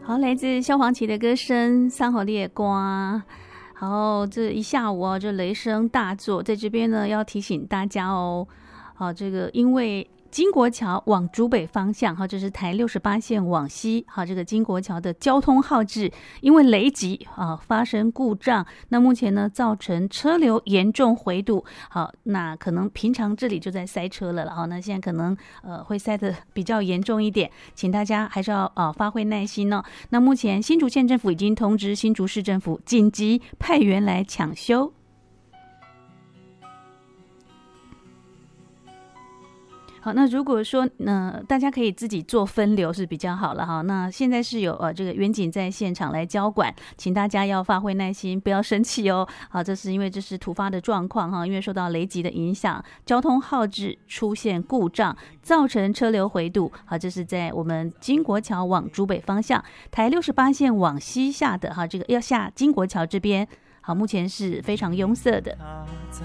好，来自萧煌奇的歌声《三河烈光》。好，这一下午这雷声大作，在这边呢要提醒大家哦。好，这个因为金国桥往竹北方向，好，这是台68线往西，好，这个金国桥的交通号志因为雷击发生故障，那目前呢造成车流严重回堵，好，那可能平常这里就在塞车了，好，那现在可能会塞得比较严重一点，请大家还是要发挥耐心哦。那目前新竹县政府已经通知新竹市政府紧急派员来抢修。好，那如果说大家可以自己做分流是比较好了哈。那现在是有这个员警在现场来交管，请大家要发挥耐心，不要生气哦。好，这是因为这是突发的状况哈，因为受到雷击的影响，交通号志出现故障，造成车流回堵。好，这是在我们金国桥往竹北方向，台68线往西下的哈，这个要下金国桥这边，好，目前是非常拥塞的。